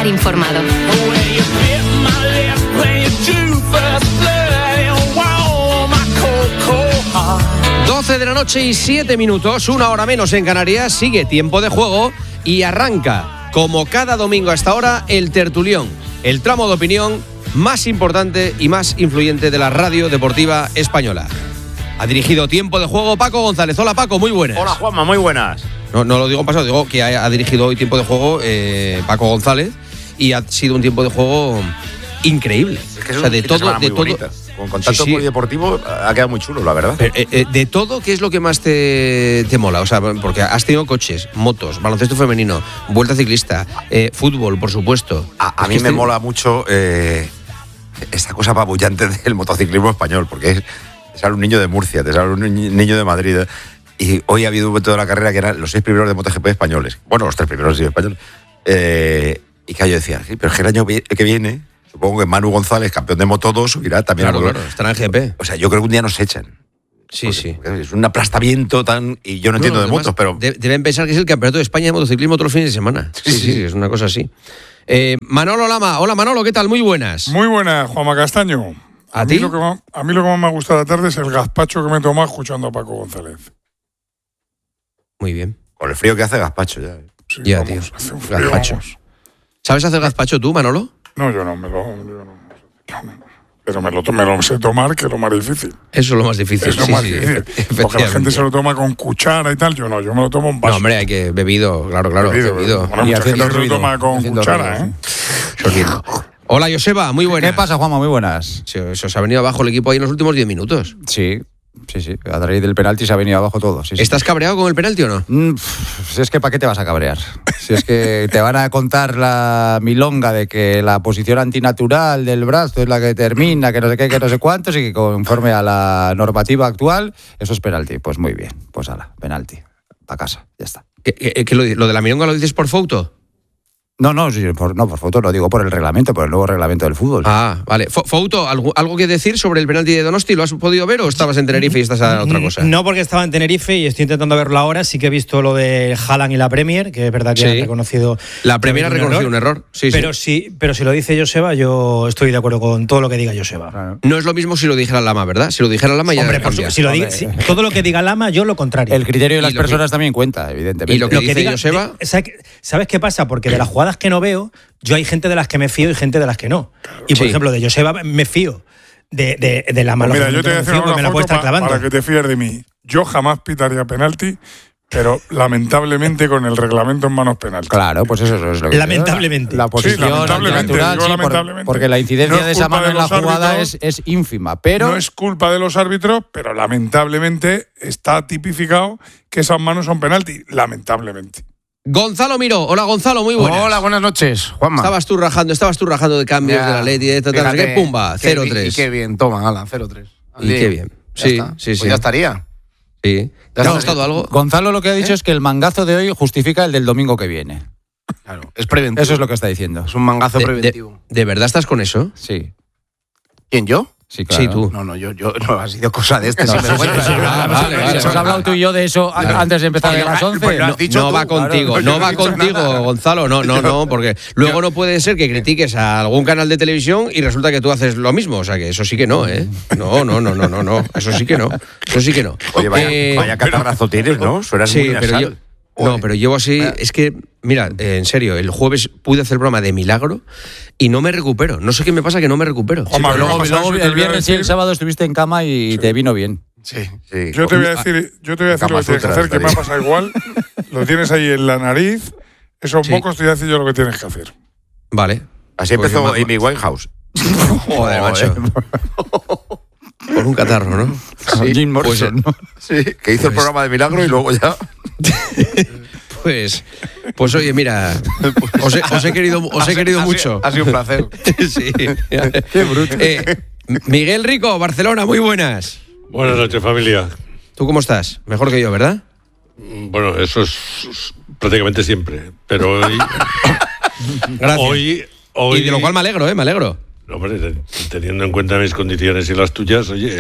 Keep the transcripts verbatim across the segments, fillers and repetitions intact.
informado. doce de la noche y siete minutos, una hora menos en Canarias, sigue tiempo de juego y arranca, como cada domingo a esta hora, el tertulión, el tramo de opinión más importante y más influyente de la radio deportiva española. Ha dirigido tiempo de juego Paco González. Hola Paco, muy buenas. Hola Juanma, muy buenas. No, no lo digo en pasado, digo que ha, ha dirigido hoy tiempo de juego eh, Paco González y ha sido un tiempo de juego increíble. Es que es o sea, de todo, de todo. Con contacto sí, sí. polideportivo ha quedado muy chulo, la verdad. Pero, eh, eh, de todo, ¿qué es lo que más te, te mola? O sea, porque has tenido coches, motos, baloncesto femenino, vuelta ciclista, eh, fútbol, por supuesto. A, a mí me este... mola mucho eh, esta cosa apabullante del motociclismo español, porque es, te sale un niño de Murcia, te sale un niño de Madrid. Y hoy ha habido un momento de la carrera que eran los seis primeros de MotoGP españoles. Bueno, los tres primeros sí españoles. Eh, y que yo decía, sí, pero es que el año que viene, supongo que Manu González, campeón de Moto dos, subirá también. Claro, a claro, estará en G P. O sea, yo creo que un día nos echan. Sí, porque, sí. Porque es un aplastamiento tan... Y yo no, no entiendo de motos, pero... De, deben pensar que es el campeonato de España de motociclismo todos los fines de semana. Sí, sí, sí, sí es una cosa así. Eh, Manolo Lama. Hola Manolo, ¿qué tal? Muy buenas. Muy buenas, Juanma Castaño. ¿A, ¿A ti? Mí lo que más, a mí lo que más me ha gustado la tarde es el gazpacho que me he tomado escuchando a Paco González. Muy bien. Con el frío que hace gazpacho ya. Sí, ya, vamos, tío. Hace un frío, gazpacho. Vamos. ¿Sabes hacer gazpacho tú, Manolo? No, yo no, me lo... Yo no, pero me lo, me lo sé tomar, que es lo más difícil. Eso es lo más difícil. Es lo sí, más sí, difícil. Porque la gente se lo toma con cuchara y tal. Yo no, yo me lo tomo en vaso. No, hombre, hay que bebido, claro, claro. Bebido, bebido. Bueno, mucha gente se lo toma con cuchara, ruido, ¿eh? Hola, Joseba, muy buenas. ¿Qué pasa, Juanma? Muy buenas. Se, se os ha venido abajo el equipo ahí en los últimos diez minutos. Sí. Sí, sí, a través del penalti se ha venido abajo todo. Sí, ¿Estás sí. cabreado con el penalti o no? Mm, si es que ¿para qué te vas a cabrear? Si es que te van a contar la milonga de que la posición antinatural del brazo es la que termina, que no sé qué, que no sé cuántos, y que conforme a la normativa actual, eso es penalti. Pues muy bien, pues ala, penalti, para casa, ya está. ¿Qué, qué, qué lo, ¿Lo de la milonga lo dices por foto? No, no, sí, por, no, por foto, no digo por el reglamento, por el nuevo reglamento del fútbol. Ah, vale. Fouto, ¿algo, ¿algo que decir sobre el penalti de Donosti? ¿Lo has podido ver o estabas en Tenerife y estás a otra cosa? No, porque estaba en Tenerife y estoy intentando verlo ahora. Sí que he visto lo de Haaland y la Premier, que es verdad que sí. ha reconocido... La Premier ha reconocido un error, sí, pero sí. sí. Pero si lo dice Joseba, yo estoy de acuerdo con todo lo que diga Joseba. Claro. No es lo mismo si lo dijera Lama, ¿verdad? Si lo dijera Lama ya... Hombre, por su, si lo diga, si, todo lo que diga Lama, yo lo contrario. El criterio de las personas que, también cuenta, evidentemente. Y lo que, lo dice que diga Joseba... De, ¿Sabes qué pasa? Porque de las jugadas que no veo... Yo hay gente de las que me fío y gente de las que no. Y por sí. ejemplo, de Joseba me fío. De, de, de la mala. Pues mira, yo te voy a decir una me la foto pa, para que te fíes de mí. Yo jamás pitaría penalti, pero lamentablemente con el reglamento en manos penalti. Claro, pues eso es lo que... Lamentablemente. La posición sí, lamentablemente, natural, sí, lamentablemente. Por, porque la incidencia no de esa mano de en la jugada árbitros, es, es ínfima, pero... No es culpa de los árbitros, pero lamentablemente está tipificado que esas manos son penalti. Lamentablemente. Gonzalo Miró. Hola, Gonzalo, muy buenas. Hola, buenas noches, Juanma. Estabas tú rajando, estabas tú rajando de cambios ya, de la ley y de tal, ¿qué? Pumba, cero tres. Y qué bien, toma, ala, cero tres. Y qué bien. Sí, sí, sí. Pues ya estaría. Sí. ¿Te ha gustado algo? Gonzalo lo que ha dicho ¿Eh? es que el mangazo de hoy justifica el del domingo que viene. Claro, es preventivo. Eso es lo que está diciendo. Es un mangazo de, preventivo. De, ¿De verdad estás con eso? Sí. ¿Quién, yo? Sí, claro. Sí, tú. No, no, yo, yo no ha sido cosa de este. No, si me vale, vale, vale. Hemos hablado tú y yo de eso claro. antes de empezar a las once. Pues no, no va contigo, claro, no va contigo, nada. Gonzalo, no, no, no, porque luego no puede ser que critiques a algún canal de televisión y resulta que tú haces lo mismo, o sea que eso sí que no, ¿eh? No, no, no, no, no, no, eso sí que no, eso sí que no. Oye, vaya, eh, vaya catarrazo tienes, ¿no? Suenas sí, muy pero yo, no, pero llevo así, es que, mira, eh, en serio, el jueves pude hacer broma de milagro y no me recupero. No sé qué me pasa que no me recupero. Sí, pero luego, luego el viernes y el sábado estuviste en cama y sí. te vino bien. Sí, sí. Yo te voy a decir, yo te voy a decir lo que tienes que hacer, que me ha pasado igual. Lo tienes ahí en la nariz. Esos sí. mocos te voy a decir yo lo que tienes que hacer. Vale. Así pues empezó Amy Winehouse. Joder, macho. Con un catarro, ¿no? Sí, Jim Morrison, pues, ¿no? Sí, que hizo pues, el programa de milagro y luego ya... Pues, pues oye, mira, os he, os he querido, os he querido ha, mucho. Ha sido un placer. Sí. Qué bruto. Eh, Miguel Rico, Barcelona, muy buenas. Buenas noches, familia. ¿Tú cómo estás? Mejor que yo, ¿verdad? Bueno, eso es prácticamente siempre. Pero hoy... Gracias. Hoy, hoy... Y de lo cual me alegro, ¿eh? Me alegro. Hombre, teniendo en cuenta mis condiciones y las tuyas, oye...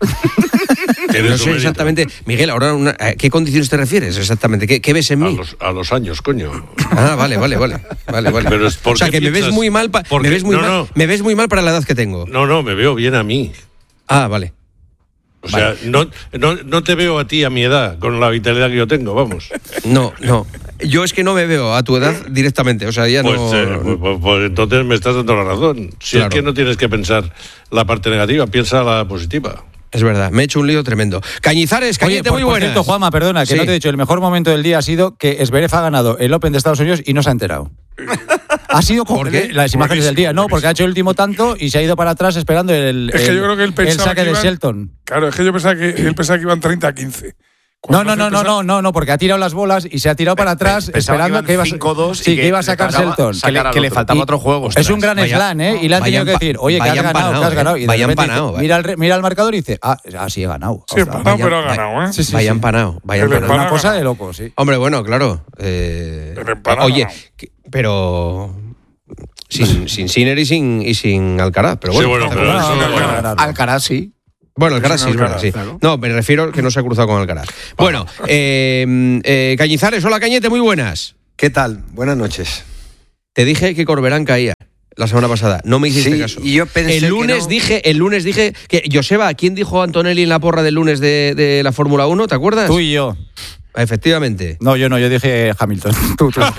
No sé exactamente, Miguel, ahora una, ¿a qué condiciones te refieres exactamente? ¿Qué, qué ves en mí? A los, a los años, coño. Ah, vale, vale, vale, vale, vale. Pero es o sea, que me ves muy mal, pa, me ves muy no, mal, no. me ves muy mal para la edad que tengo. No, no, me veo bien a mí. Ah, vale. O sea, vale. no, no, no te veo a ti a mi edad, con la vitalidad que yo tengo, vamos. No, no. Yo es que no me veo a tu edad directamente, o sea, ya pues, no... Eh, pues, pues, pues entonces me estás dando la razón. Si claro. es que no tienes que pensar la parte negativa, piensa la positiva. Es verdad, me he hecho un lío tremendo. Cañizares, Cañete, Oye, por, muy buenas. Por cierto, Juanma, perdona, que sí. no te he dicho, el mejor momento del día ha sido que Zverev ha ganado el Open de Estados Unidos y no se ha enterado. Ha sido como ¿Por qué? las imágenes del día, no, porque ha hecho el último tanto y se ha ido para atrás esperando el, Es que el, yo creo que él el pensaba saque que de iban- Shelton. Claro, es que yo pensaba que él pensaba que iban treinta a quince. No, no, no, no, no, no, no, porque ha tirado las bolas y se ha tirado para atrás Pensaba esperando que iba, cinco dos sí, y que que iba a le sacar tocaba Shelton. sacar al Que le otro. faltaba Y- otro juego. Es un gran vaya- slam, ¿eh? Y le han tenido que vaya decir, oye, que has vaya ganado, empanado, que has ganado. eh. Y de Vaya repente empanado, dice, vaya. mira, el, re- mira el marcador y dice, ah, ah sí, he ganado. Sí, Ostras, empanado, vaya- pero ha ganado, ¿eh? Sí, sí, vaya sí. empanado, vaya El empanado. Una empanado. cosa de loco, sí. Hombre, bueno, claro. Eh, El empanado oye, ganado. que- pero... Sin, sin Sinner y sin, y sin Alcaraz, pero bueno. Sí, bueno, pero No, eso- no, no, no, no. Alcaraz, sí. Bueno, Alcaraz sí, es verdad, Alcaraz, sí. claro. No, me refiero que no se ha cruzado con Alcaraz. Bueno, eh, eh, Cañizares, hola Cañete, muy buenas. ¿Qué tal? Buenas noches. Te dije que Corberán caía la semana pasada, no me hiciste Sí, caso. y yo pensé el que lunes no. dije, el lunes dije que Joseba, ¿quién dijo Antonelli en la porra del lunes de, de la Fórmula uno? ¿Te acuerdas? Tú y yo. Efectivamente. No, yo no, yo dije Hamilton. Tú, tú.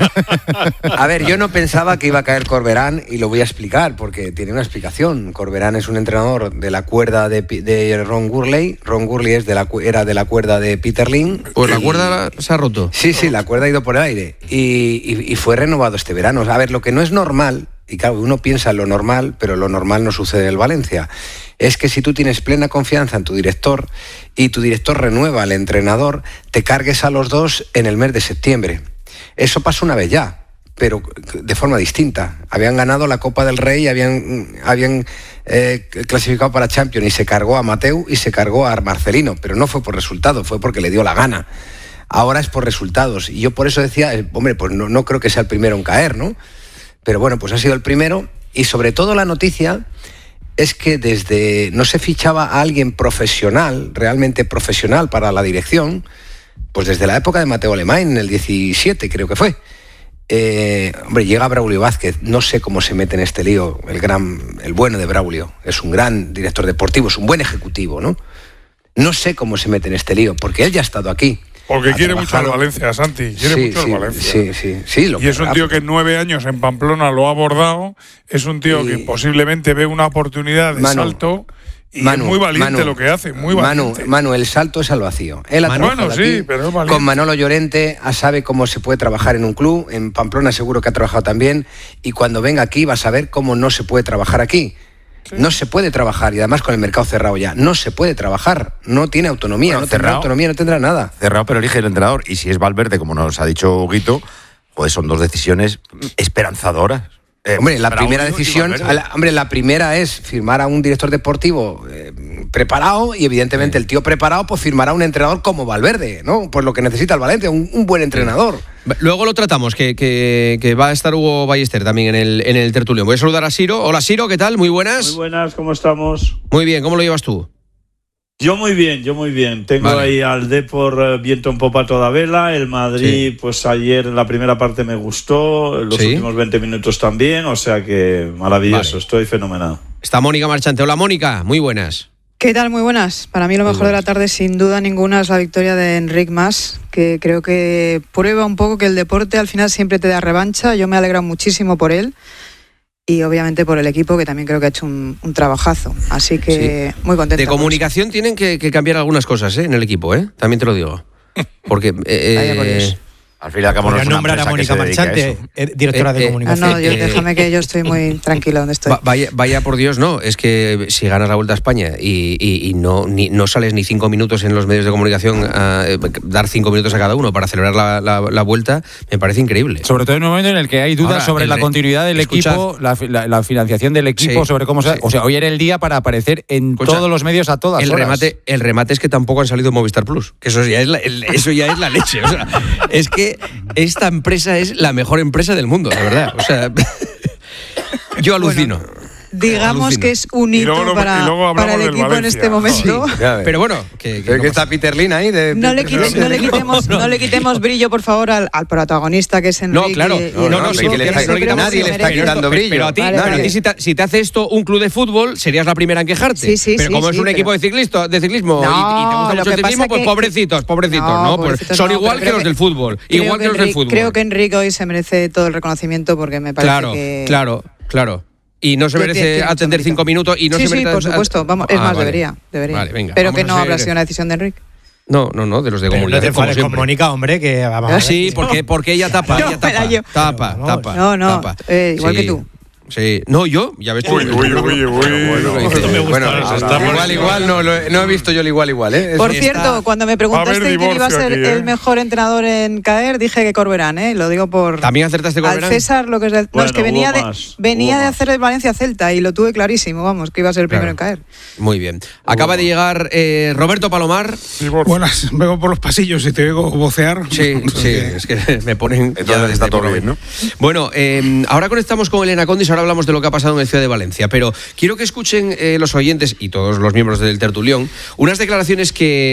A ver, yo no pensaba que iba a caer Corberán y lo voy a explicar porque tiene una explicación. Corberán es un entrenador de la cuerda de, Pi- de Ron Gurley. Ron Gurley es de la, cu- era de la cuerda de Peter Lin. Pues la Y- cuerda se ha roto. Sí, sí, la cuerda ha ido por el aire y, y- y fue renovado este verano. A ver, lo que no es normal, y claro, uno piensa en lo normal, pero lo normal no sucede en el Valencia, es que si tú tienes plena confianza en tu director y tu director renueva al entrenador, te cargues a los dos en el mes de septiembre. Eso pasó una vez ya, pero de forma distinta. Habían ganado la Copa del Rey, habían, habían eh, clasificado para Champions y se cargó a Mateu y se cargó a Marcelino, pero no fue por resultado, fue porque le dio la gana. Ahora es por resultados. Y yo por eso decía, eh, hombre, pues no, no creo que sea el primero en caer, ¿no? Pero bueno, pues ha sido el primero. Y sobre todo la noticia es que desde no se fichaba a alguien profesional, realmente profesional para la dirección, pues desde la época de Mateo Alemán, en el diecisiete creo que fue. Eh, hombre, llega Braulio Vázquez, no sé cómo se mete en este lío, el gran, el bueno de Braulio, es un gran director deportivo, es un buen ejecutivo, ¿no? No sé cómo se mete en este lío, porque él ya ha estado aquí. Porque ha quiere mucho al trabajado. Valencia, Santi. Quiere Sí, mucho sí, al Valencia. Sí, sí, sí. Lo Y es un querrá, tío que pero- en nueve años en Pamplona lo ha abordado. Es un tío Y- que posiblemente ve una oportunidad de Manu, salto. Y Manu, es muy valiente Manu, lo que hace, muy Manu, valiente. Manu, el salto es al vacío. Él ha Manu, trabajado bueno, sí, aquí pero es valiente. con Manolo Llorente, ah, sabe cómo se puede trabajar en un club. En Pamplona seguro que ha trabajado también. Y cuando venga aquí va a saber cómo no se puede trabajar aquí. No se puede trabajar, y además con el mercado cerrado ya. No se puede trabajar, no tiene autonomía, Bueno, no tendrá cerrado. autonomía, no tendrá nada. Cerrado, pero elige el entrenador. Y si es Valverde, como nos ha dicho Guito, pues son dos decisiones esperanzadoras. Eh, Hombre, la Braulio primera y decisión, Valverde. la- hombre, la primera es firmar a un director deportivo eh, preparado y evidentemente el tío preparado pues firmará a un entrenador como Valverde, ¿no? Pues lo que necesita el Valencia, un, un buen entrenador. Luego lo tratamos, que, que, que va a estar Hugo Ballester también en el, en el tertulión. Voy a saludar a Siro. Hola Siro, ¿qué tal? Muy buenas. Muy buenas, ¿cómo estamos? Muy bien, ¿cómo lo llevas tú? Yo muy bien, yo muy bien. Tengo Vale. ahí al Depor eh, viento en popa a toda vela. El Madrid, Sí. pues ayer la primera parte me gustó, los Sí. últimos veinte minutos también, o sea que maravilloso, Vale. estoy fenomenal. Está Mónica Marchante. Hola Mónica, muy buenas. ¿Qué tal? Muy buenas. Para mí lo Muy mejor de la buenas. tarde sin duda ninguna es la victoria de Enric Mas, que creo que prueba un poco que el deporte al final siempre te da revancha. Yo me he alegrado muchísimo por él y obviamente por el equipo, que también creo que ha hecho un, un trabajazo. Así que muy contenta. De por comunicación tienen que, que cambiar algunas cosas ¿eh? en el equipo, ¿eh? También te lo digo. Porque... eh, Vaya por Dios. Al fin y al cabo no es Podrías una nombrar a empresa que Mónica se dedique a Marchante, eso. eh, directora Eh, de eh, Ah, comunicación. no, yo, Eh, déjame que yo estoy muy tranquila donde estoy. Va- Vaya, vaya por Dios, no. Es que si ganas la Vuelta a España y, y- y no, ni, no sales ni cinco minutos en los medios de comunicación a eh, dar cinco minutos a cada uno para celebrar la, la- la Vuelta, me parece increíble. Sobre todo en un momento en el que hay dudas Ahora, sobre el la re- continuidad del escuchad. equipo, la, la- la financiación del equipo, Sí, sobre cómo se... sí. O sea, hoy era el día para aparecer en Escucha, todos los medios a todas El horas. remate, el remate es que tampoco han salido en Movistar Plus. Que eso ya es la, el- eso ya es la leche. O sea, es que esta empresa es la mejor empresa del mundo, la verdad. O sea, yo alucino. digamos Alucino. que es un hito luego lo- y para, luego hablamos para el del equipo en Valencia. este momento. Ya ves. Pero bueno, que, que Pero no que pasa. está Peter Lin ahí de... No le, quite- no le quitemos, No, no. no le quitemos brillo, por favor, al, al protagonista que es Enrique. No, claro. y- No, y no, el no, equipo, sí, que le que está- eso no le creo que nadie se le está merece. quitando Pero- brillo. Pero a ti, Vale, pero a vale. ti si, te, si te hace esto un club de fútbol, serías la primera en quejarte. Sí, sí, pero sí, como es sí, un pero- equipo de, ciclisto, de ciclismo y- y, te No, gusta lo mucho el que ciclismo, pasa pues que- pobrecitos, pobrecitos, No, ¿no? Pues pobrecitos son no, igual pero que los creo del fútbol. Creo Igual que los Enrique- del fútbol. Creo que Enrique hoy se merece todo el reconocimiento porque me parece Claro, que... claro, claro. Y no se que merece tiene- tiene mucho atender mérito. cinco minutos y no sí, se sí, merece... por supuesto. Vamos, es Ah, más, vale. debería. debería. Vale, venga, pero vamos que a no ser- habrá sido una decisión de Enrique. No, no, no, de los de Pero no comunidad. te como enfades con siempre. Mónica, hombre, que vamos a ver. Sí, porque, porque ella tapa, No, ella me la tapa, llevo. tapa, Pero tapa. vamos. No, no, tapa. eh, igual Sí, que tú. Sí, no, yo, ya ves tú. Uy, uy, uy, uy. Esto me gusta. Bueno, se está igual, poniendo- igual, no, lo he- no he visto yo el igual, igual, ¿eh? Por Eso- cierto, cuando me Va a preguntaste haber quién iba a divorcio ser aquí, ¿eh? el mejor entrenador en caer, dije que Corberán, ¿eh? Lo digo por... ¿También acertaste con Al Verán? César, lo que es del- no, Bueno, es que venía hubo de, más, venía hubo de más. hacer el Valencia-Celta y lo tuve clarísimo, vamos, que iba a ser el primero Claro. en caer. Muy bien. Acaba de llegar eh, Roberto Palomar. Divorcio. Buenas, vengo por los pasillos y te oigo vocear. Sí, sí, es que me ponen. Entonces ya está desde todo por bien, ahí. ¿no? Bueno, eh, ahora conectamos con Elena Condis, ahora hablamos de lo que ha pasado en el Ciudad de Valencia, pero quiero que escuchen eh, los oyentes y todos los miembros del tertulión unas declaraciones que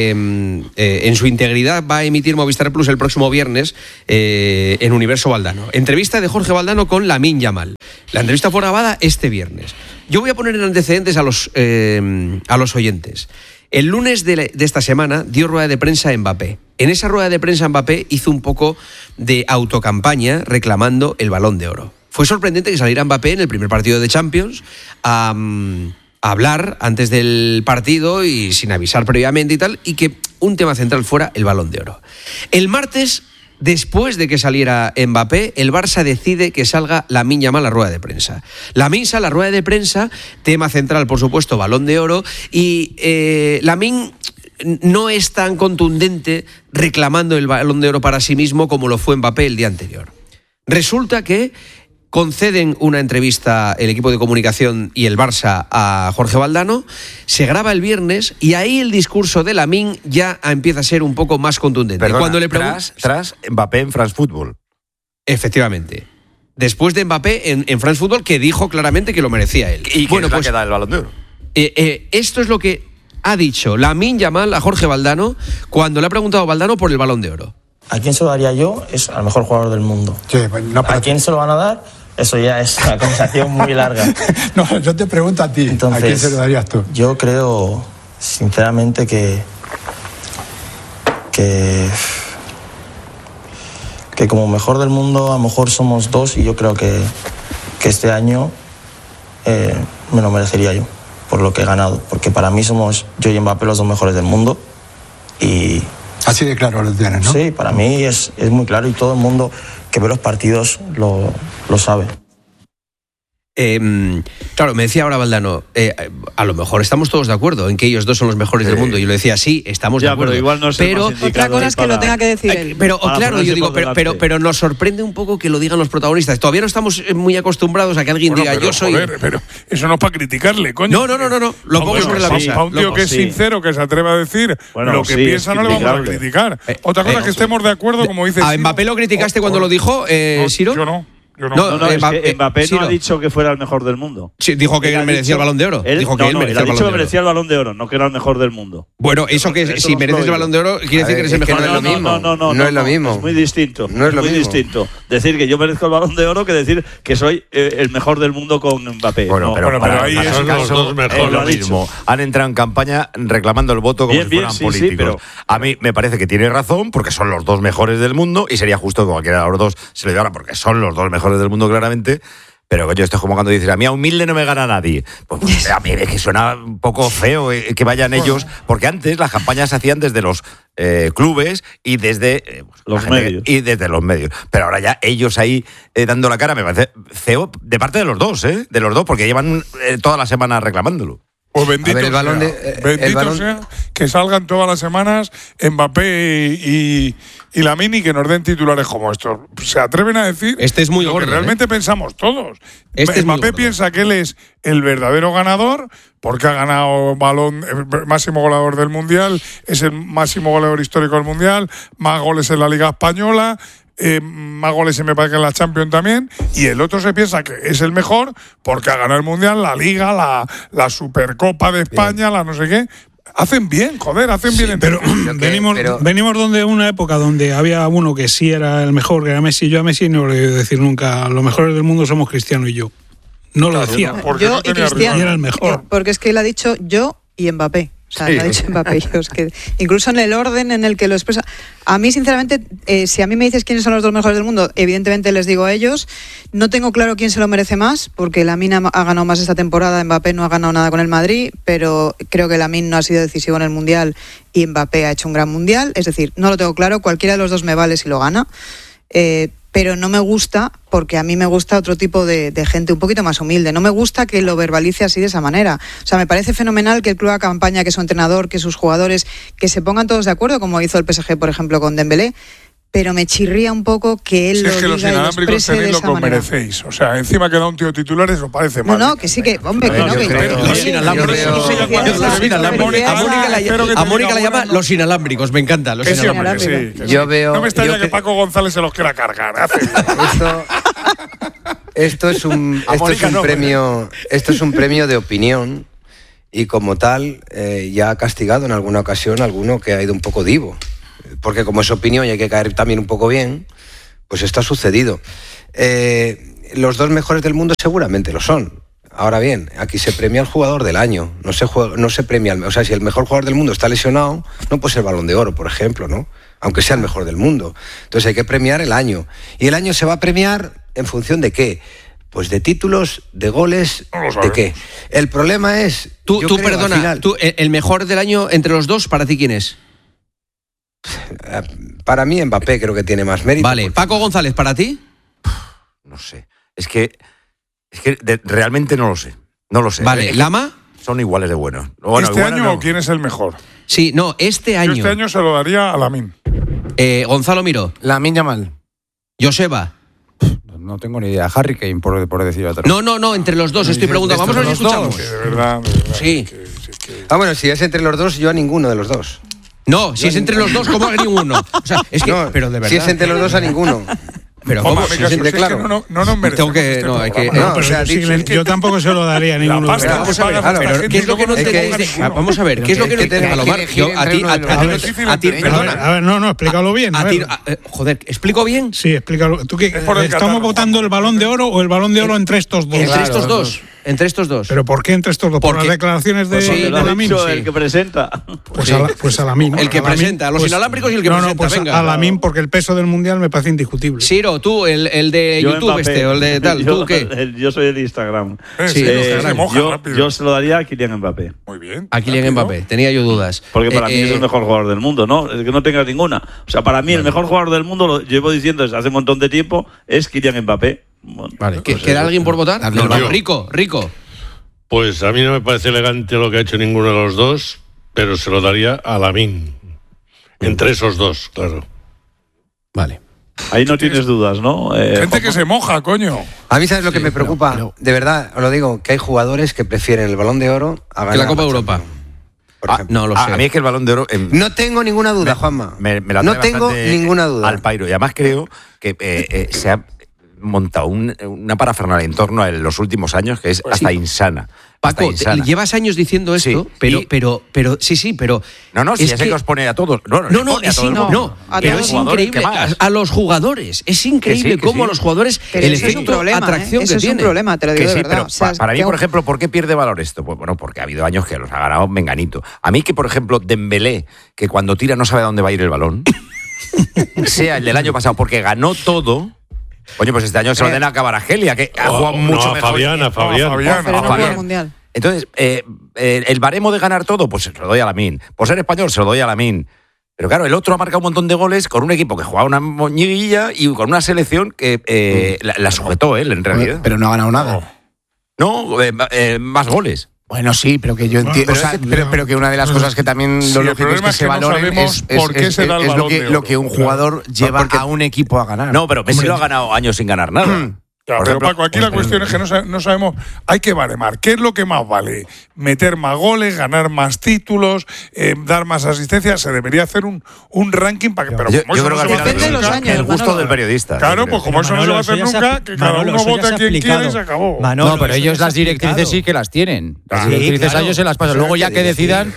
eh, eh, en su integridad va a emitir Movistar Plus el próximo viernes eh, en Universo Valdano. Entrevista de Jorge Valdano con Lamine Yamal. La entrevista fue grabada este viernes. Yo voy a poner en antecedentes a los, eh, a los oyentes. El lunes de, la- de esta semana dio rueda de prensa Mbappé. En esa rueda de prensa Mbappé hizo un poco de autocampaña reclamando el Balón de Oro. Fue sorprendente que saliera Mbappé en el primer partido de Champions a, mm, a hablar antes del partido y sin avisar previamente y tal, y que un tema central fuera el Balón de Oro. El martes, después de que saliera Mbappé, el Barça decide que salga Lamine Yamal a la rueda de prensa. Lamine sale a la rueda de prensa, tema central, por supuesto, Balón de Oro, y eh, Lamine no es tan contundente reclamando el Balón de Oro para sí mismo como lo fue Mbappé el día anterior. Resulta que conceden una entrevista el equipo de comunicación y el Barça a Jorge Valdano, se graba el viernes y ahí el discurso de Lamine ya empieza a ser un poco más contundente. Perdona, Cuando le pregun- tras, tras Mbappé en France Football. Efectivamente. Después de Mbappé en, en France Football, que dijo claramente que lo merecía él. Y que bueno, es la pues que da el Balón de Oro. eh, eh, esto es lo que ha dicho Lamine Yamal a Jorge Valdano cuando le ha preguntado a Valdano por el Balón de Oro. ¿A quién se lo daría yo? Es al mejor jugador del mundo. ¿A quién se lo van a dar? Eso ya es una conversación muy larga. No, yo te pregunto a ti, Entonces, ¿a quién se lo darías tú? Yo creo, sinceramente, que. que. que como mejor del mundo, a lo mejor somos dos, y yo creo que, que este año eh, me lo merecería yo, por lo que he ganado. Porque para mí somos yo y Mbappé los dos mejores del mundo. Y. Así de claro lo tienes, ¿no? Sí, para mí es, es muy claro y todo el mundo que ve los partidos lo, lo sabe. Eh, claro, me decía ahora Valdano, eh, a lo mejor estamos todos de acuerdo en que ellos dos son los mejores del mundo. Y yo le decía, sí, estamos Ya, de acuerdo. pero igual no es el más indicado Otra cosa es que para- lo tenga que decir Ay, él. Pero Para claro, ponerse yo digo, por pero, pero, delante. pero nos sorprende un poco que lo digan los protagonistas. Todavía no estamos eh, muy acostumbrados a que alguien Bueno, diga, pero, yo soy. joder, pero eso no es para criticarle, coño. No, no, no, no, no, lo pongo Bueno, sobre la pa- mesa. pa un tío Lo- que es sí. sincero, que se atreve a decir Bueno, lo que sí, es piensa, no le vamos a criticable. criticar. Eh, Otra cosa eh, es que estemos de acuerdo, como dice ¿A Ciro. Mbappé lo criticaste cuando lo dijo, eh, No, Siro? Yo no. Yo no. No, No, no, eh, es Mbappé- que Mbappé Ciro. no ha dicho que fuera el mejor del mundo. Sí, dijo que Él él ha merecía dicho- el Balón de Oro. Él, dijo que no, él no, merecía él ha el dicho Balón que de Oro. merecía el Balón de Oro, no que era el mejor del mundo. Bueno, eso que Eso si lo mereces el digo Balón yo. de Oro, quiere A decir que ver, eres el es que mejor no del es mundo. lo mismo. No, no, no, No es lo mismo. Es muy distinto. No es lo muy mismo. distinto. Decir que yo merezco el Balón de Oro que decir que soy eh, el mejor del mundo con Mbappé. Bueno, No, pero, bueno, para pero ahí para es- ese son los caso, dos mejores. es lo Lo ha dicho. mismo. Han entrado en campaña reclamando el voto como Bien, si bien, fueran sí, sí, políticos. pero- A mí me parece que tiene razón porque son los dos mejores del mundo y sería justo que cualquiera de los dos se le diera porque son los dos mejores del mundo claramente. Pero coño, esto es como cuando dices, a mí a humilde no me gana nadie. Pues, pues, a mí es que suena un poco feo eh, que vayan ellos, porque antes las campañas se hacían desde los eh, clubes y desde eh, pues, la Los gente- medios. y desde los medios. Pero ahora ya ellos ahí eh, dando la cara, me parece feo de parte de los dos, ¿eh? De los dos, porque llevan eh, toda la semana reclamándolo. Pues bendito, A ver, el balón sea, de- eh, bendito el balón- sea que salgan todas las semanas Mbappé y, y, y Lamine y que nos den titulares como estos. Se atreven a decir Este es muy lo gordo, que realmente ¿eh? pensamos todos. Este es muy Mbappé gordo. piensa que él es el verdadero ganador porque ha ganado balón el máximo goleador del Mundial, es el máximo goleador histórico del Mundial, más goles en la Liga Española. eh, más goles se me parece que en la Champions también, y el otro se piensa que es el mejor porque ha ganado el Mundial, la Liga, la, la Supercopa de España, bien. La no sé qué. Hacen bien, joder, hacen sí, bien. Pero, que, venimos, pero venimos donde una época donde había uno que sí era el mejor, que era Messi. Yo a Messi no le voy a decir nunca, los mejores del mundo somos Cristiano y yo. No lo decía. Yo no y Cristiano. Era el mejor. Porque es que él ha dicho yo y Mbappé. O sea, sí. Lo ha dicho Mbappé. Yo, es que incluso en el orden en el que lo expresa. A mí, sinceramente, eh, si a mí me dices quiénes son los dos mejores del mundo, evidentemente les digo a ellos. No tengo claro quién se lo merece más, porque Lamine ha, ha ganado más esta temporada, Mbappé no ha ganado nada con el Madrid, pero creo que Lamine no ha sido decisivo en el Mundial y Mbappé ha hecho un gran Mundial. Es decir, no lo tengo claro, cualquiera de los dos me vale si lo gana. Eh, pero no me gusta, porque a mí me gusta otro tipo de, de gente un poquito más humilde. No me gusta que lo verbalice así de esa manera. O sea, me parece fenomenal que el club haga campaña, que su entrenador, que sus jugadores, que se pongan todos de acuerdo, como hizo el P S G, por ejemplo, con Dembélé. Pero me chirría un poco que él si lo es que diga los y lo inalámbricos exprese de lo esa que manera. merecéis. O sea, encima que da un tío titular, eso parece mal. No, no, que sí que, hombre, que no, no que creo, que, los que, inalámbricos. A Mónica la llama los inalámbricos, me encanta. Los sí, inalámbricos. Sí, sí. Yo veo. No me extraña que cre- Paco González se los quiera cargar. Esto, esto es un, esto es un no, premio, esto es un premio de opinión y como tal eh, ya ha castigado en alguna ocasión a alguno que ha ido un poco divo. Porque como es opinión y hay que caer también un poco bien, pues esto ha sucedido. Eh, los dos mejores del mundo seguramente lo son. Ahora bien, aquí se premia al jugador del año, no se juega, no se premia, al, o sea, si el mejor jugador del mundo está lesionado, no puede ser el Balón de Oro, por ejemplo, ¿no? Aunque sea el mejor del mundo. Entonces hay que premiar el año. Y el año se va a premiar en función de qué. Pues de títulos, de goles, no ¿de qué? El problema es... Tú, yo tú creo, perdona, al final, tú, el mejor del año entre los dos, ¿para ti quién es? Para mí Mbappé creo que tiene más mérito. Vale, Paco González, ¿para ti? No sé. Es que, es que de, realmente no lo sé. No lo sé. Vale, es ¿Lama? Son iguales de buenos. Bueno, ¿Este bueno, año no. quién es el mejor? Sí, no, este año. Yo este año se lo daría a Lamine. Eh, Gonzalo Miró. Lamine Yamal. Joseba. No tengo ni idea. Harry Kane, por, por decir otra. No, no, no, entre los dos estoy preguntando. Vamos a ver si escuchamos. Sí, de verdad. De verdad sí. Que, que... Ah, bueno, si es entre los dos, yo a ninguno de los dos. No, si es entre los dos, ¿cómo a ninguno? O sea, es que, no, pero de verdad. Si es entre los dos, a ninguno. Pero Opa, ¿cómo? Si es entre, claro. que no, no nos Tengo que, no, hay que, no, pero o sea, yo, sí, yo tampoco se lo daría a ninguno. La pasta, vamos a ver, claro, pero ¿qué es lo que no entendéis? Vamos a ver, ¿qué es lo que no entendéis? A ti, a ti, perdona. A ver, no, no, explícalo bien. A ti, joder, ¿explico bien? Sí, explícalo. ¿Tú qué? ¿Estamos votando el Balón de Oro o el Balón de Oro entre estos dos? Entre estos dos. Entre estos dos. ¿Pero por qué entre estos dos? ¿Por las declaraciones de, pues de Lamine? Sí. El que presenta. Pues, sí. a, pues a Lamine. El que a Lamine, presenta, a los pues, inalámbricos y el que no, presenta. No, pues venga. A Lamine, porque el peso del Mundial me parece indiscutible. Ciro, tú, el, el de yo YouTube Mbappé. este, o el de tal, yo, ¿tú qué? El, yo soy el de Instagram. Eh, sí, sí, eh, se moja yo, rápido. yo se lo daría a Kylian Mbappé. Muy bien. A Kylian Mbappé, tenía yo dudas. Porque para eh, mí eh, es el mejor jugador del mundo, ¿no? Es que no tengas ninguna. O sea, para mí vale. el mejor jugador del mundo, lo llevo diciendo desde hace un montón de tiempo, es Kylian Mbappé. Bueno, vale, pues ¿queda eso. alguien por votar? No, no, rico, rico. Pues a mí no me parece elegante lo que ha hecho ninguno de los dos, pero se lo daría a Lamine. Entre esos dos, claro. Vale. Ahí no tienes dudas, ¿no? Eh, Gente que se moja, coño. A mí, ¿sabes lo sí, que me preocupa? pero, pero... De verdad, os lo digo, que hay jugadores que prefieren el Balón de Oro a ganar que la Copa Europa. Por ah, no lo sé. A mí es que el Balón de Oro... Eh, no tengo ninguna duda, me, Juanma. Me, me la no tengo ninguna duda. Al pairo. Y además creo que eh, eh, se ha montado un, una parafernalia en torno a los últimos años que es pues hasta sí. insana. Paco, te, llevas años diciendo esto, sí, pero, y, pero, pero, sí, sí, pero... No, no, si es es que, que os pone a todos. No, no, no, no, a es, todo no, no pero es increíble. A, a los jugadores, es increíble sí, cómo sí. los jugadores, pero el efecto es un problema, atracción ¿eh? que eso tiene. Es un problema, te lo digo que de sí, verdad. Pero o sea, para mí, que... por ejemplo, ¿por qué pierde valor esto? Pues bueno, porque ha habido años que los ha ganado Menganito. A mí que, por ejemplo, Dembélé, que cuando tira no sabe a dónde va a ir el balón, sea el del año pasado, porque ganó todo... Oye, pues este año se lo den a Cavaragelia, que ha jugado no, mucho no, mejor. Fabián, a Fabián. A Fabián. Pero A no Fabián. el mundial. Entonces, eh, eh, el baremo de ganar todo, pues se lo doy a Lamine. Por ser español, se lo doy a Lamine. Pero claro, el otro ha marcado un montón de goles con un equipo que jugaba una moñiguilla y con una selección que eh, la, la sujetó él, en realidad. Pero no ha ganado nada. No, eh, eh, más goles. Bueno, sí, pero que yo entiendo. Bueno, o sea, pero, pero que una de las cosas que también sí, lo lógico es que, es que se valoren no es, es, por qué es, se da el es lo, balón que, de oro. lo que un jugador claro. lleva Porque, a un equipo a ganar. No, pero Messi lo ha ganado años sin ganar nada. Claro, Por pero ejemplo, Paco, aquí la cuestión es que no, sa- no sabemos, hay que baremar. ¿Qué es lo que más vale? Meter más goles, ganar más títulos, eh, dar más asistencia. Se debería hacer un, un ranking para que. Pero Yo, como yo eso creo no que se va a al hacer final Depende de los es años, el gusto Manolo. del periodista. Claro, yo creo. pues como eso no se va a hacer Manolo, eso ya nunca, se- que cada Manolo, uno eso ya vote se a ha quien quiera y explicado. se acabó. Manolo, No, pero eso ellos ya se ha las directrices explicado. sí que las tienen. Las Sí, directrices claro. a ellos se las pasan. Luego ya que decidan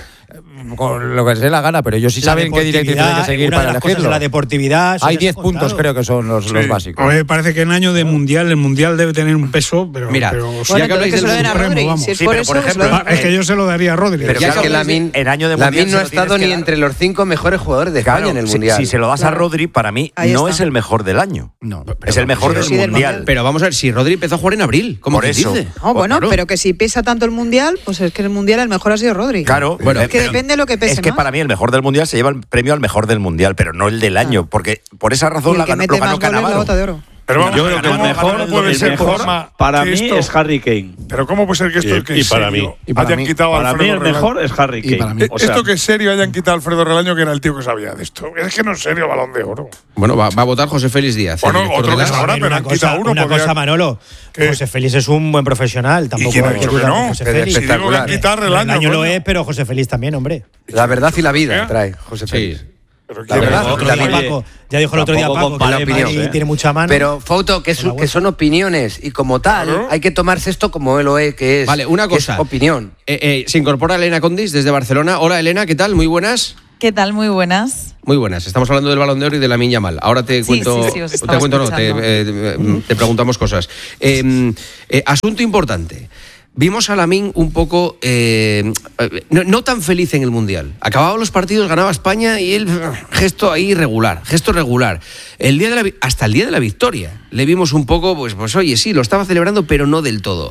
con lo que se dé la gana, pero ellos sí La saben qué directrices hay que deportividad, seguir una de para las cosas elegirlo. es la deportividad. eso Hay ya se diez ha puntos, contado. creo que son los, los básicos. A mí me parece que en año de mundial, el mundial debe tener un peso, pero. Mira, pero ya Bueno, que habláis entonces que se del lo den a Supremo, Rodri. vamos. Si es Sí, por pero, eso, por que se lo ejemplo, den a Ah, es que yo se lo daría a Rodri. Pero Ya claro, que Lamine en año de Lamine mundial no se ha lo tienes estado que ni dar. entre los cinco mejores jugadores de Claro, España en el si- Mundial. Si, se lo das Claro. a Rodri, para mí Ahí no está. es el mejor del año. No. Es el mejor Pero del sí del mundial. mundial. Pero vamos a ver, si Rodri empezó a jugar en abril, ¿cómo Por que eso. dice? No, bueno, Claro. pero que si pesa tanto el mundial, pues es que el mundial el mejor ha sido Rodri. Claro, Bueno, eh, es que pero depende de lo que pese Es que más. para mí el mejor del mundial se lleva el premio al mejor del mundial, pero no el del año, porque por esa Y razón el la que ganó, mete lo ganó más goles la Cannavaro. bota de oro. Pero vamos, Yo creo que el ¿cómo- mejor, cómo puede el ser mejor Juanma, para que mí esto- es Harry Kane. Pero ¿cómo puede ser que esto Y- que y es para serio mí. Y para hayan mí. quitado a Para mí Alfredo el Relaño? mejor es Harry Y Kane. para mí. Eh, O sea, esto que es serio hayan quitado a Alfredo Relaño, que era el tío que sabía de esto. Es que no es serio Balón de Oro. Bueno, va, va a votar José Félix Díaz. Bueno, el director otro de que la- sabrá. Ahora, A ver, pero una han cosa, quitado uno, una podría- cosa, Manolo. ¿Qué? José Félix es un buen profesional. Tampoco quién ha hay dicho duda que de no? José Que Félix. es espectacular. Si digo que han quitado El Relaño, año lo coño. es, pero José Félix también, hombre. La verdad y la vida ¿Eh? trae José Félix. Sí. Pero La quién- verdad, El otro la día opinión. Paco, ya dijo el otro día Tampoco Paco que compare el Madrid opinión, ¿eh? tiene mucha mano. Pero, Fauto, que, es- Con la que son opiniones y como tal, Claro. hay que tomarse esto como lo es, que es, Vale, una que es cosa. opinión. Eh, eh, se incorpora Elena Condis desde Barcelona. Hola, Elena, ¿qué tal? Muy buenas. ¿Qué tal? Muy buenas. Muy buenas. Estamos hablando del Balón de Oro y de Lamine Yamal. Ahora te Sí, cuento, sí, sí, os te estaba cuento, no, te, escuchando. eh, te preguntamos cosas. Eh, eh, asunto importante. Vimos a Lamine un poco eh, no, no tan feliz en el Mundial. Acababan los partidos, ganaba España y él, gesto ahí regular, gesto regular. El día de la, vi- hasta el día de la victoria le vimos un poco, pues, pues oye, sí, lo estaba celebrando, pero no del todo.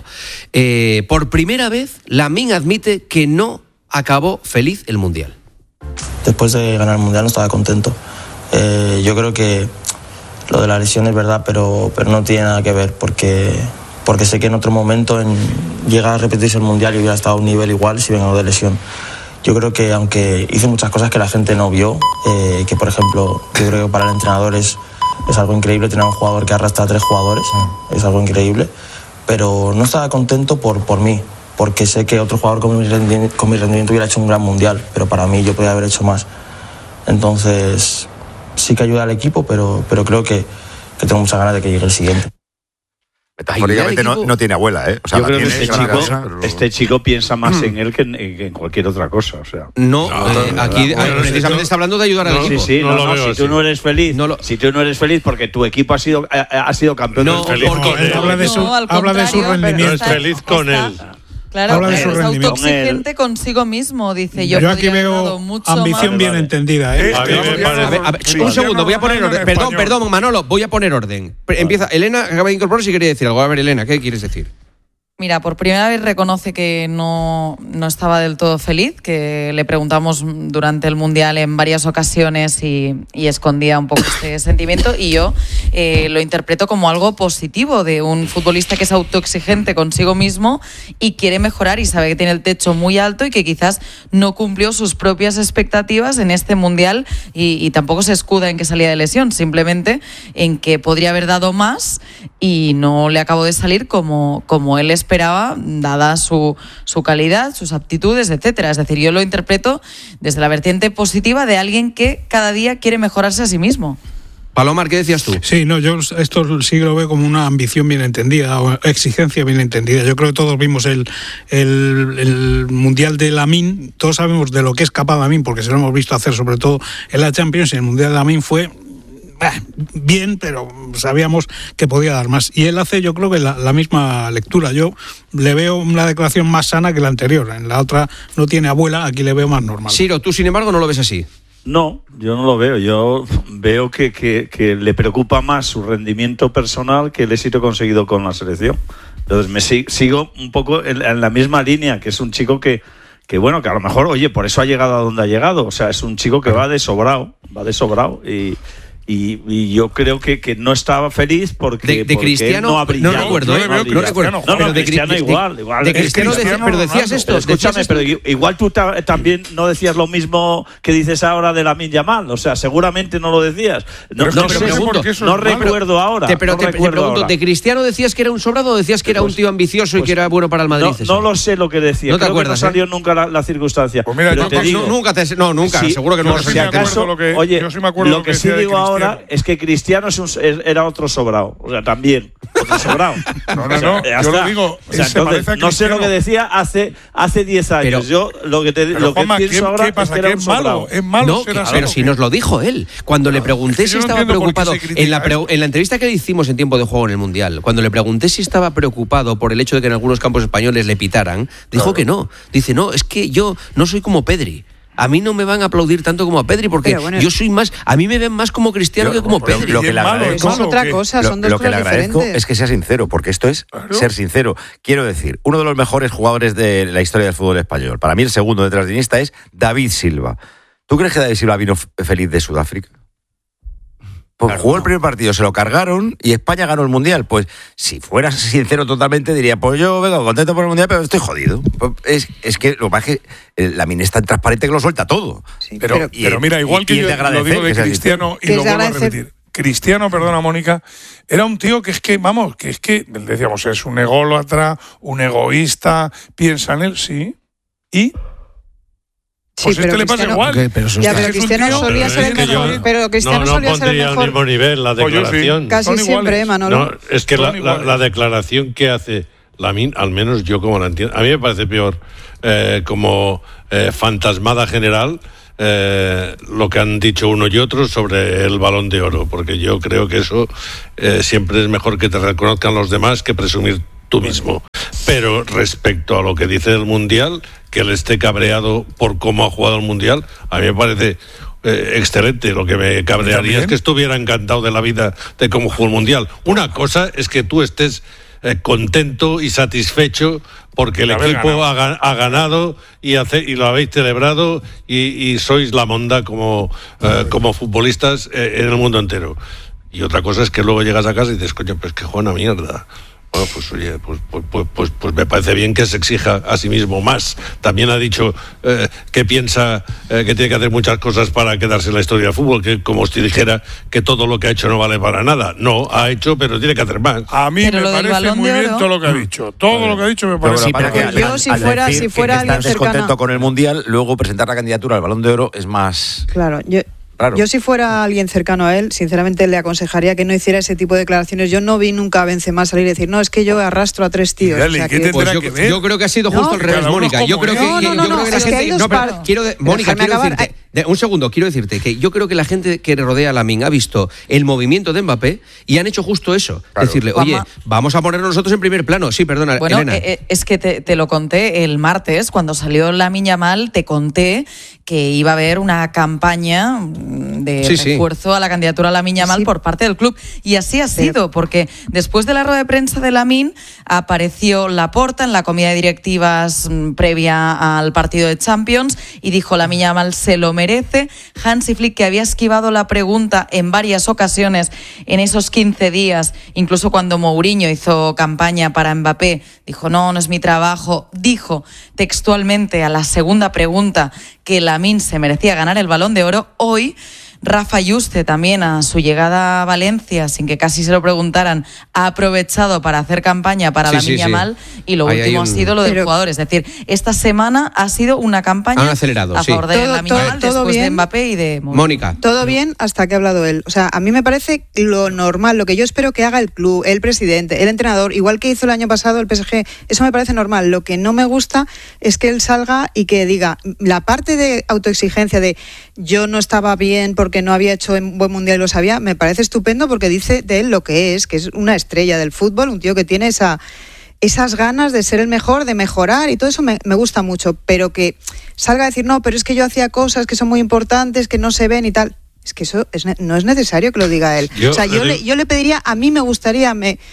Eh, por primera vez, Lamine admite que no acabó feliz el Mundial. Después de ganar el mundial no estaba contento. Eh, yo creo que lo de la lesión es verdad, pero, pero no tiene nada que ver, porque, porque sé que en otro momento en, llega a repetirse el mundial y hubiera estado a un nivel igual si vengo de lesión. Yo creo que aunque hice muchas cosas que la gente no vio, eh, que por ejemplo, yo creo que para el entrenador es, es algo increíble tener un jugador que arrastra a tres jugadores, es algo increíble, pero no estaba contento por, por mí, porque sé que otro jugador con mi, rendi- con mi rendimiento hubiera hecho un gran mundial, pero para mí yo podía haber hecho más. Entonces, sí que ayuda al equipo, pero, pero creo que, que tengo muchas ganas de que llegue el siguiente. Metafóricamente Ayudar al no, equipo. no tiene abuela, ¿eh? O sea, yo la creo que tiene, este es una chico, cosa, pero- este chico piensa más en él que en, que en cualquier otra cosa. O sea. No, No, eh, no, aquí no, eh, no, precisamente no, está hablando de ayudar al no, equipo. Sí, sí, no no, lo no, veo si tú así. no eres feliz, No lo- si tú no eres feliz porque tu equipo ha sido ha, ha sido campeón No, del feliz porque- con Él él. habla de su, No, al habla de su contrario, pero rendimiento. No es feliz con está- él. Claro, Habla de su es rendimiento. autoexigente consigo mismo. Dice, yo, Yo aquí podría haber dado veo mucho ambición más. bien Vale. entendida. ¿eh? A mí me Este- parece- A ver, a ver, Sí, un sí, segundo, voy a poner Ronaldo orden. en Perdón, español. perdón, Manolo, voy a poner orden. Pre- Empieza, Elena acaba de incorporarse y quería decir algo. A ver, Elena, ¿qué quieres decir? Mira, por primera vez reconoce que no, no estaba del todo feliz, que le preguntamos durante el Mundial en varias ocasiones y, y escondía un poco este sentimiento, y yo eh, lo interpreto como algo positivo de un futbolista que es autoexigente consigo mismo y quiere mejorar y sabe que tiene el techo muy alto y que quizás no cumplió sus propias expectativas en este Mundial y, y tampoco se escuda en que salía de lesión, simplemente en que podría haber dado más y no le acabó de salir como, como él esperaba, dada su, su calidad, sus aptitudes, etcétera. Es decir, yo lo interpreto desde la vertiente positiva de alguien que cada día quiere mejorarse a sí mismo. Palomar, ¿qué decías tú? Sí, no, yo esto sí lo veo como una ambición bien entendida o exigencia bien entendida. Yo creo que todos vimos el, el, el Mundial de Lamine, todos sabemos de lo que es capaz Lamine, porque se lo hemos visto hacer sobre todo en la Champions, y el Mundial de Lamine fue bah, bien, pero sabíamos que podía dar más. Y él hace, yo creo que la, la misma lectura. Yo le veo una declaración más sana que la anterior. En la otra no tiene abuela, aquí le veo más normal. Siro, tú sin embargo no lo ves así. No, yo no lo veo. Yo veo que, que, que le preocupa más su rendimiento personal que el éxito conseguido con la selección. Entonces me si- sigo un poco en, en la misma línea, que es un chico que, que, bueno, que a lo mejor, oye, por eso ha llegado a donde ha llegado. O sea, es un chico que va de sobrado, va de sobrado y, Y, y yo creo que, que no estaba feliz porque, de, de porque Cristiano, él no ha brillado. no recuerdo, ¿eh? no, no recuerdo. No, pero no, de Cristiano de, igual, igual. De Cristiano, Cristiano, pero decías esto, escúchame, decías pero esto. igual tú ta, también no decías lo mismo que dices ahora de Lamine Yamal, o sea, seguramente no lo decías. No, no, no, pero pregunto, no recuerdo ahora. Te, pero no te, recuerdo te pregunto, ahora. ¿de Cristiano decías que era un sobrado o decías que era pues, un tío ambicioso pues, y que era bueno para el Madrid? No, no lo sé lo que decía. No te Creo acuerdas, que no salió ¿eh? nunca la, la circunstancia. Pues mira, pero yo te digo, no, nunca te, no, nunca, sí, seguro que no. Por sí si acaso, lo que, oye, yo sí me acuerdo lo lo que, que sí decía de digo ahora Cristiano. es que Cristiano es un, es, era otro sobrado. O sea, también. Otro sobrado. No, no, O sea, no. ya Yo está. lo digo. O sea, se entonces, parece a no sé lo Cristiano. que decía hace hace diez años. Pero- yo lo que te Pero, lo que Juanma, pienso ¿qué- ahora qué pasa? es que era ¿Que un es malo? sobrado. ¿Es malo No, ser que- así pero o si qué? nos lo dijo él. Cuando le pregunté Es que si yo no estaba entiendo por qué preocupado, se critica en la, pre- esto. en la entrevista que hicimos en tiempo de juego en el Mundial, cuando le pregunté si estaba preocupado por el hecho de que en algunos campos españoles le pitaran, dijo Claro. que no. Dice, no, es que yo no soy como Pedri. A mí no me van a aplaudir tanto como a Pedri porque Pero bueno, yo soy más, a mí me ven más como Cristiano Yo- que como pero Pedri. lo que le es malo, agradezco- Eso es malo, otra que- cosa, Lo, son dos lo que le cosas agradezco diferentes. es que sea sincero, porque esto es Claro. ser sincero. Quiero decir, uno de los mejores jugadores de la historia del fútbol español, para mí el segundo detrás de Iniesta es David Silva. ¿Tú crees que David Silva vino f- feliz de Sudáfrica? Pues Claro, jugó no. el primer partido, se lo cargaron y España ganó el Mundial. Pues si fueras sincero totalmente diría, pues yo vengo contento por el Mundial, pero estoy jodido. Pues es, es que lo que pasa es que eh, la mina es tan transparente que lo suelta todo. Sí, Pero, pero- Y- pero mira, igual y- que y es yo de lo agradecer digo de que sea Cristiano y Que lo es de vuelvo a agradecer. repetir. Cristiano, perdona Mónica, era un tío que es que, vamos, que es que, decíamos, es un ególatra, un egoísta, piensa en él, sí. ¿Y? Sí, Pues pero este le pasa Cristiano- igual. Ok, pero eso Ya, está- pero Es un Cristiano tío- solía Pero ser es el que yo- mejor. Pero Cristiano no, no solía ser el pondría al mejor. mismo nivel la Pues yo sí. declaración. Casi Son siempre, iguales. Manolo. No, es que Son la, la- iguales. la declaración que hace Lamine, al menos yo como la entiendo, a mí me parece peor eh, como eh, fantasmada general eh, lo que han dicho uno y otro sobre el Balón de Oro, porque yo creo que eso eh, siempre es mejor que te reconozcan los demás que presumir tú mismo. Pero respecto a lo que dice del Mundial, que él esté cabreado por cómo ha jugado el Mundial, a mí me parece eh, excelente. Lo que me cabrearía ¿También? es que estuviera encantado de la vida de cómo jugó el Mundial. Una cosa es que tú estés eh, contento y satisfecho porque el De haber equipo ganado. ha, ga- ha ganado y, hace, y lo habéis celebrado y, y sois la monda como, eh, como futbolistas eh, en el mundo entero. Y otra cosa es que luego llegas a casa y dices, coño, pues que juega una mierda. Bueno, pues oye, pues, pues, pues, pues, pues me parece bien que se exija a sí mismo más. También ha dicho eh, que piensa eh, que tiene que hacer muchas cosas para quedarse en la historia del fútbol, que como si dijera que todo lo que ha hecho no vale para nada. No, ha hecho, pero tiene que hacer más. A mí Pero me lo del parece Balón muy de bien Oro- todo lo que ha dicho. Todo lo que ha dicho me Pero parece lo que pasa perfecto. es que Yo, al- si al fuera- decir si fuera que alguien estás descontento cercano- con el Mundial, luego presentar la candidatura al Balón de Oro es más... Claro, yo, Claro. yo si fuera alguien cercano a él, sinceramente le aconsejaría que no hiciera ese tipo de declaraciones. Yo no vi nunca a Benzema salir y decir, no, es que yo arrastro a tres tíos. Dale, O sea ¿qué que- tendrá Pues yo, que ver? yo creo que ha sido No, justo al revés, cada uno Mónica. es Yo como creo es. que, No, no, yo no, creo no, que la es que hay gente. dos No, pero par- quiero de- Mónica, Déjame quiero acabar. decirte. de- un segundo, quiero decirte que yo creo que la gente que rodea a Lamine ha visto el movimiento de Mbappé y han hecho justo eso. Claro. Decirle, oye, Juanma. vamos a ponernos nosotros en primer plano. Sí, perdona, Bueno, Elena. eh, eh, es que te, te lo conté el martes, cuando salió Lamine Yamal, te conté que iba a haber una campaña mm, de Sí, sí. refuerzo a la candidatura a Lamine Yamal Sí. por parte del club. Y así ha sido, porque después de la rueda de prensa de Lamine apareció Laporta en la comida de directivas mm, previa al partido de Champions y dijo Lamine Yamal se lo merece. Hansi Flick, que había esquivado la pregunta en varias ocasiones en esos quince días, incluso cuando Mourinho hizo campaña para Mbappé, dijo no, no es mi trabajo. Dijo textualmente a la segunda pregunta que Lamine se merecía ganar el Balón de Oro. Hoy Rafa Yuste, también a su llegada a Valencia, sin que casi se lo preguntaran, ha aprovechado para hacer campaña para Sí, Lamine sí, sí. Yamal y lo Ahí hay último un- ha sido lo del Pero- jugador. Es decir, esta semana ha sido una campaña Han acelerado, a sí. favor de Todo- Lamine todo- Yamal todo después de bien. Mbappé y de Mourinho. Mónica. Todo bien hasta que ha hablado él. O sea, a mí me parece lo normal, lo que yo espero que haga el club, el presidente, el entrenador, igual que hizo el año pasado el P S G, eso me parece normal. Lo que no me gusta es que él salga y que diga, la parte de autoexigencia de yo no estaba bien porque no había hecho un buen mundial y lo sabía, me parece estupendo porque dice de él lo que es, que es una estrella del fútbol, un tío que tiene esa... esas ganas de ser el mejor, de mejorar y todo eso me, me gusta mucho, pero que salga a decir, no, pero es que yo hacía cosas que son muy importantes, que no se ven y tal. Es que eso es ne- no es necesario que lo diga él. Yo o sea, yo le le, digo- yo le pediría, a mí me gustaría me,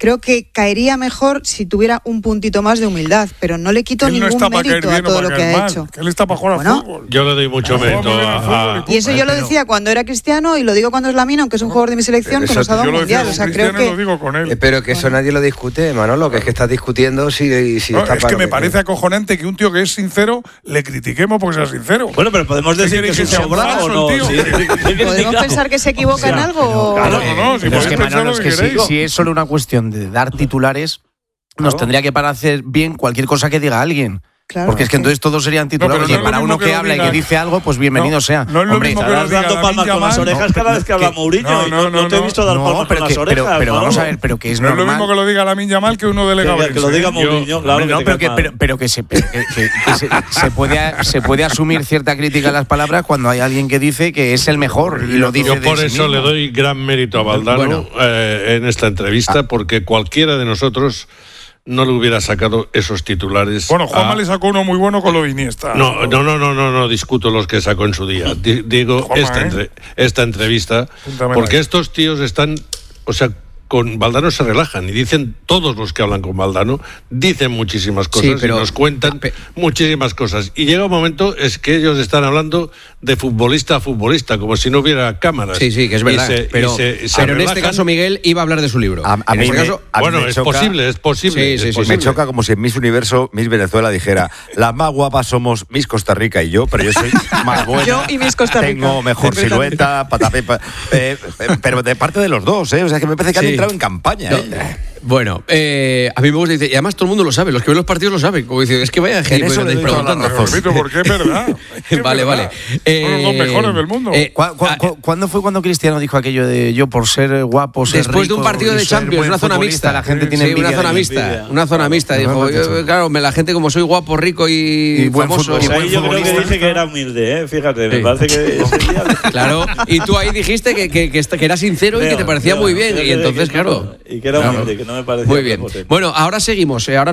creo que caería mejor si tuviera un puntito más de humildad, pero no le quito Él no ningún está para caer mérito a bien o todo para lo que caer ha mal, hecho. que él está para jugar Bueno, al fútbol. Yo le doy mucho Juega mérito muy bien al a, fútbol a- y Y eso yo lo Pero- decía cuando era Cristiano y lo digo cuando es Lamine, aunque es un jugador de mi selección que Eso nos ha dado Yo un lo decía mundial. O con sea, creo Cristiano y lo que digo con él. Eh, Pero que eso nadie lo discute, Manolo, que es que estás discutiendo si, si No, está es para que lo me que- parece acojonante que un tío que es sincero le critiquemos porque sea sincero. Bueno, pero podemos ¿Qué decir quiere que que es sea un sobrado o falso no. el tío? Sí. podemos pensar que se equivoca en algo. Claro, no, no, si Pero es podéis que, pensar Manolo, lo es que que si, queréis. si es solo una cuestión de dar titulares, nos tendría que parecer bien cualquier cosa que diga alguien. Claro. Porque es que entonces todos serían titulares. pero no y es lo para mismo uno que que lo habla y diga- que dice algo, pues bienvenido No, sea. no es lo Hombre, mismo que Estarás lo diga dando palmas Lamine con las Yamal, orejas no, cada vez que habla que- Mourinho. no, y no, no, no, no te he no. visto dar no, palmas pero con que, las pero, orejas. pero vamos Manolo. a ver, pero que es No es lo normal. mismo que lo diga Lamine Yamal que uno de Que, Lega que lo diga Mourinho, claro. Hombre, que no, te pero que, cae pero, mal. pero que, se, pero que- que- que se, se puede, se puede asumir cierta crítica a las palabras cuando hay alguien que dice que es el mejor y lo dice Yo de por sí eso mismo. le doy gran mérito a Valdano Bueno. eh, en esta entrevista, porque cualquiera de nosotros no le hubiera sacado esos titulares. Bueno, Juanma a- le sacó uno muy bueno con lo de Iniesta. No, no, no, no, no, no discuto los que sacó en su día. Di- digo Juanma, esta, ¿eh? entre- esta entrevista, Apúntamela porque ahí. estos tíos están, o sea, con Valdano se relajan y dicen, todos los que hablan con Valdano, dicen muchísimas cosas pero- y nos cuentan pe- muchísimas cosas. Y llega un momento es que ellos están hablando de futbolista a futbolista, como si no hubiera cámaras. Sí, sí, que es Y verdad. se- y pero se- se pero en este relajan. caso, Miguel iba a hablar de su libro. A- a en mí este me- caso, a mí Bueno, me es choca- posible, es posible. Sí, sí, es sí, posible. Me choca como si en Miss Universo, Miss Venezuela dijera, las más guapas somos Miss Costa Rica y yo, pero yo soy más buena. Yo y Miss Costa Rica. Tengo mejor silueta, patapé, pa- eh, eh, pero de parte de los dos, ¿eh? O sea, que me parece que han Sí. entrado en campaña, No, ¿eh? Bueno, eh, a mí me gusta decir, y además todo el mundo lo sabe, los que ven los partidos lo saben, como dicen, es que vaya En eso le doy toda la preguntando. razón. Repito, porque es verdad. Es que es Vale, verdad. vale. Son los dos Eh, mejores del mundo. eh, ¿Cu- cu- cu- ¿Cuándo fue cuando Cristiano dijo aquello de yo por ser guapo, ser Después de un rico partido y de ser Champions, buen una zona futbolista, mixta. la gente tiene sí, envidia una zona de mí? mixta. envidia. Una zona mixta. Dijo, No, yo, no, claro, me- la gente como soy guapo, rico y, Y buen famoso. fútbol, Pues buen ahí yo creo que futbolista. dice que era humilde, ¿eh? Fíjate, Sí. me parece que ese día... Claro, y tú ahí dijiste que, que, que, esta- que era sincero y que te Creo, parecía creo, muy bien. creo Y que- entonces, que- claro. Y que era Claro. humilde, que no me parecía... Muy bien. prepotente. Bueno, ahora seguimos. eh, Ahora